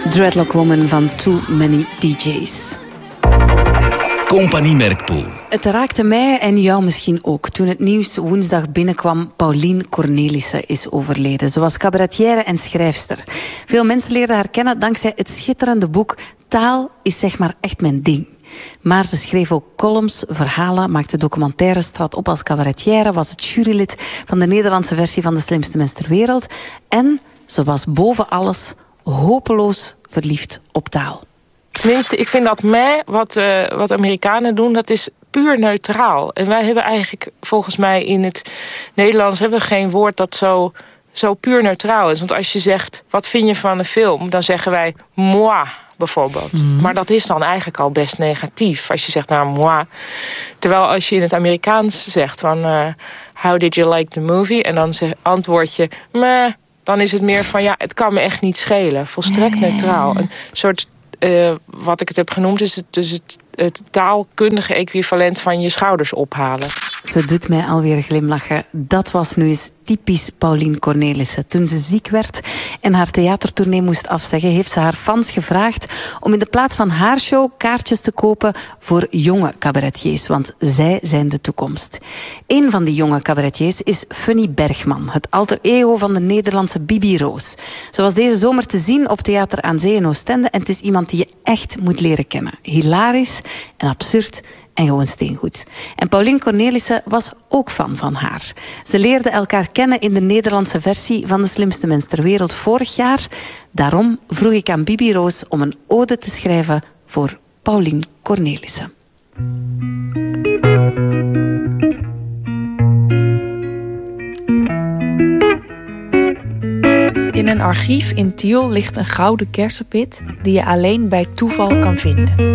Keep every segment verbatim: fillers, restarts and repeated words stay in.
Dreadlock Woman van Too Many D J's. Compagnie Merkpoel. Het raakte mij en jou misschien ook toen het nieuws woensdag binnenkwam. Paulien Cornelissen is overleden. Ze was cabaretière en schrijfster. Veel mensen leerden haar kennen dankzij het schitterende boek Taal is zeg maar echt mijn ding. Maar ze schreef ook columns, verhalen, maakte documentaires, trad op als cabaretière, was het jurylid van de Nederlandse versie van De Slimste Mens ter Wereld. En ze was boven alles hopeloos verliefd op taal. Tenminste, ik vind dat mij, wat, uh, wat Amerikanen doen, dat is puur neutraal. En wij hebben eigenlijk, volgens mij in het Nederlands, hebben we geen woord dat zo, zo puur neutraal is. Want als je zegt, wat vind je van een film? Dan zeggen wij, moi, bijvoorbeeld. Mm-hmm. Maar dat is dan eigenlijk al best negatief. Als je zegt, nou, moi. Terwijl als je in het Amerikaans zegt van, uh, how did you like the movie? En dan zeg, antwoord je, meh. Dan is het meer van, ja, het kan me echt niet schelen. Volstrekt neutraal. Een soort, uh, wat ik het heb genoemd, is het, dus het, het taalkundige equivalent van je schouders ophalen. Ze doet mij alweer glimlachen. Dat was nu eens typisch Paulien Cornelissen. Toen ze ziek werd en haar theatertournee moest afzeggen, heeft ze haar fans gevraagd om in de plaats van haar show kaartjes te kopen voor jonge cabaretiers, want zij zijn de toekomst. Een van die jonge cabaretiers is Funny Bergman, het alter ego van de Nederlandse Bibi Roos. Ze was deze zomer te zien op Theater aan Zee in Oostende en het is iemand die je echt moet leren kennen. Hilarisch en absurd en gewoon steengoed. En Paulien Cornelissen was ook fan van haar. Ze leerden elkaar kennen in de Nederlandse versie van De Slimste Mens ter Wereld vorig jaar. Daarom vroeg ik aan Bibi Roos om een ode te schrijven voor Paulien Cornelissen. In een archief in Tiel ligt een gouden kersenpit die je alleen bij toeval kan vinden.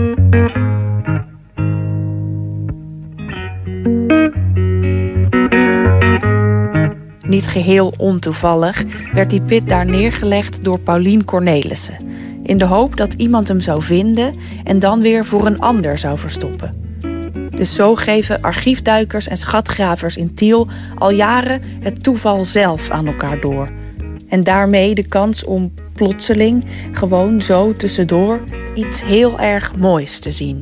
Niet geheel ontoevallig werd die pit daar neergelegd door Paulien Cornelissen, in de hoop dat iemand hem zou vinden en dan weer voor een ander zou verstoppen. Dus zo geven archiefduikers en schatgravers in Tiel al jaren het toeval zelf aan elkaar door. En daarmee de kans om plotseling, gewoon zo tussendoor, iets heel erg moois te zien.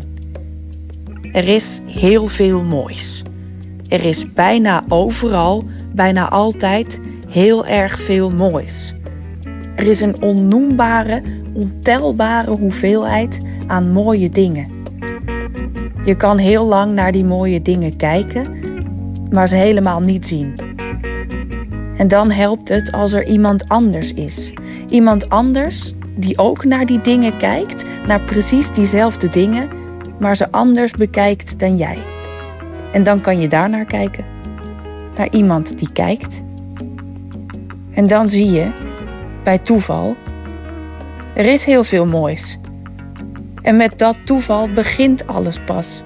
Er is heel veel moois. Er is bijna overal, bijna altijd, heel erg veel moois. Er is een onnoembare, ontelbare hoeveelheid aan mooie dingen. Je kan heel lang naar die mooie dingen kijken, maar ze helemaal niet zien. En dan helpt het als er iemand anders is. Iemand anders die ook naar die dingen kijkt, naar precies diezelfde dingen, maar ze anders bekijkt dan jij. En dan kan je daarnaar kijken. Naar iemand die kijkt. En dan zie je, bij toeval, er is heel veel moois. En met dat toeval begint alles pas.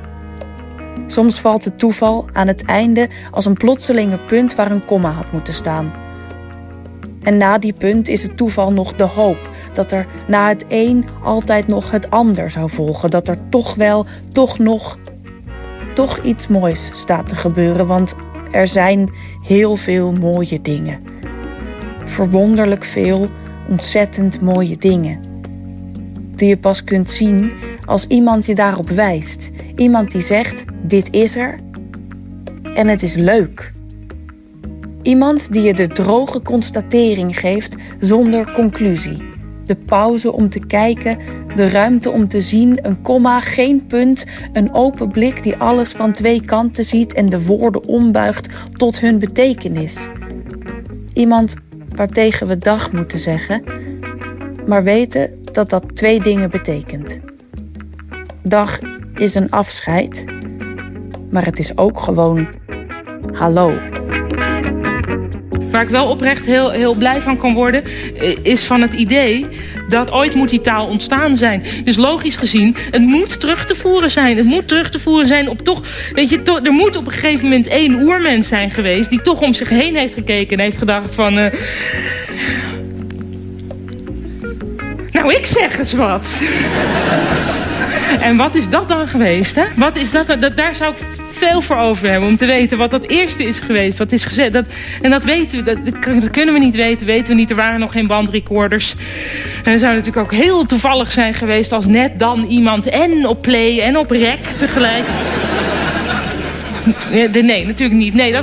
Soms valt het toeval aan het einde als een plotselinge punt waar een komma had moeten staan. En na die punt is het toeval nog de hoop dat er na het een altijd nog het ander zou volgen. Dat er toch wel, toch nog, toch iets moois staat te gebeuren. Want er zijn heel veel mooie dingen. Verwonderlijk veel, ontzettend mooie dingen. Die je pas kunt zien als iemand je daarop wijst. Iemand die zegt, dit is er en het is leuk. Iemand die je de droge constatering geeft zonder conclusie. De pauze om te kijken, de ruimte om te zien, een komma, geen punt, een open blik die alles van twee kanten ziet en de woorden ombuigt tot hun betekenis. Iemand waartegen we dag moeten zeggen, maar weten dat dat twee dingen betekent. Dag is een afscheid, maar het is ook gewoon hallo. Waar ik wel oprecht heel, heel blij van kan worden, is van het idee dat ooit moet die taal ontstaan zijn. Dus logisch gezien, het moet terug te voeren zijn. Het moet terug te voeren zijn op toch, weet je, to, er moet op een gegeven moment één oermens zijn geweest die toch om zich heen heeft gekeken en heeft gedacht van, Uh, nou, ik zeg eens wat. En wat is dat dan geweest, hè? Wat is dat, dat? Daar zou ik veel voor over hebben om te weten wat dat eerste is geweest. Wat is gezet. Dat, en dat weten we, dat, dat kunnen we niet weten, weten we niet. Er waren nog geen bandrecorders. En het zou natuurlijk ook heel toevallig zijn geweest als net dan iemand en op play en op rec tegelijk. Nee, nee natuurlijk niet. Nee, dat